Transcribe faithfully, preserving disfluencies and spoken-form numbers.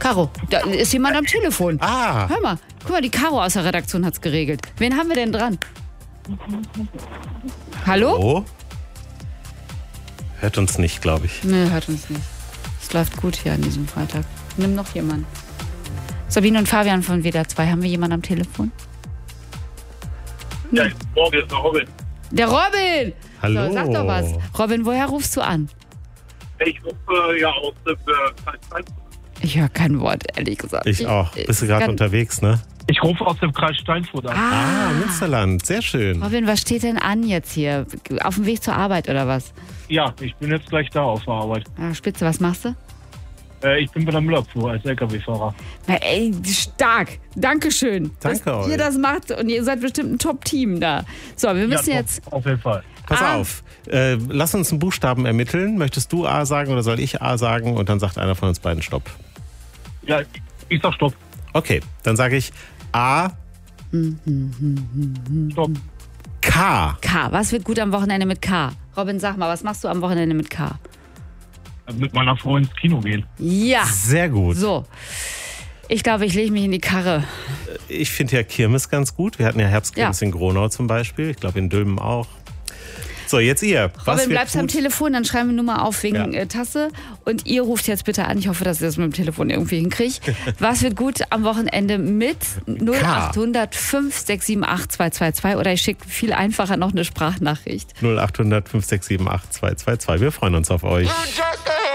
Caro, da ist jemand am Telefon. Ah. Hör mal, guck mal, die Caro aus der Redaktion hat's geregelt. Wen haben wir denn dran? Hallo? Oh. Hört uns nicht, glaube ich. Nee, hört uns nicht. Es läuft gut hier an diesem Freitag. Nimm noch jemanden. Sabine und Fabian von W D R zwei, haben wir jemanden am Telefon? Ja, morgen ist der Robin. Der Robin! Hallo. So, sag doch was. Robin, woher rufst du an? Ich rufe ja aus dem Kreis Steinfurt. Ich höre kein Wort, ehrlich gesagt. Ich auch. Bist du gerade kann- unterwegs, ne? Ich rufe aus dem Kreis Steinfurt an. Ah, Münsterland. Sehr schön. Robin, was steht denn an jetzt hier? Auf dem Weg zur Arbeit oder was? Ja, ich bin jetzt gleich da auf der Arbeit. Ah, Spitze, was machst du? Äh, ich bin bei der Müllabfuhr als L K W-Fahrer. Na, ey, stark. Dankeschön, Danke dass euch. ihr das macht und ihr seid bestimmt ein Top-Team da. So, wir müssen ja, jetzt... doch, auf jeden Fall. Pass Ah. auf. Äh, lass uns einen Buchstaben ermitteln. Möchtest du A sagen oder soll ich A sagen? Und dann sagt einer von uns beiden Stopp. Ja, ich sag Stopp. Okay, dann sage ich A, Stopp. K. K. Was wird gut am Wochenende mit K? Robin, sag mal, was machst du am Wochenende mit K? Mit meiner Frau ins Kino gehen. Ja. Sehr gut. So. Ich glaube, ich lege mich in die Karre. Ich finde ja Kirmes ganz gut. Wir hatten ja Herbstkirmes Ja. in Gronau zum Beispiel. Ich glaube in Dülmen auch. So, jetzt ihr. Was Robin, wird bleibst gut? am Telefon, dann schreiben wir nur mal auf wegen Ja. äh, Tasse. Und ihr ruft jetzt bitte an. Ich hoffe, dass ihr das mit dem Telefon irgendwie hinkriegt. Was wird gut am Wochenende mit null achthundert fünf sechs sieben acht zwei zwei zwei oder ich schicke viel einfacher noch eine Sprachnachricht. null achthundert fünf sechs sieben acht zwei zwei zwei. Wir freuen uns auf euch. You just